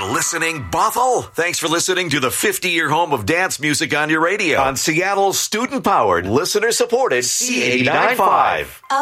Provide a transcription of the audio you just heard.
listening, Bothell. Thanks for listening to the 50-year home of dance music on your radio on Seattle's student-powered, listener-supported C89.5.